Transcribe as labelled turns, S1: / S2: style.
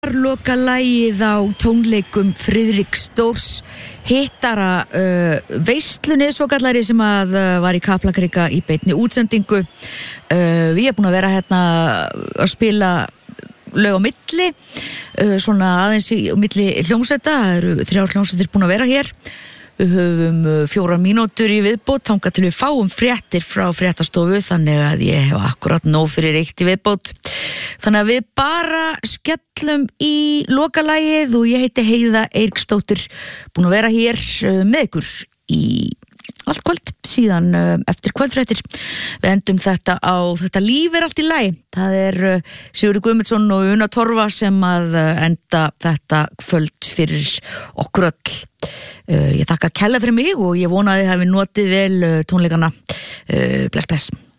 S1: Loka lagið á tónleikum Friðriks Stórs hittara veislunni svokallari sem að var í Kaplakrika í beinni útsendingu. Við erum búin að vera hérna að spila lög á milli, svona aðeins í milli hljómsveita. Það eru 3 hljómsveitir búin að vera hér. Við höfum 4 mínútur í viðbót þangað til við fáum fréttir frá fréttastofu, þannig að ég hef akkurat nóg fyrir eitt í viðbót. Þannig að við bara skellum í lokalagið og ég heiti Heiða Eiríksdóttir, búin að vera hér með ykkur í allt kvöld síðan eftir kvöldfréttir. Við endum þetta á Þetta líf er allt í lagi. Það er Sigurður Guðmundsson og Una Torfa sem að enda þetta kvöld fyrir okkur öll. Ég þakka kærlega fyrir mig og ég vona að þið hafi notið vel tónleikana. Bless, bless.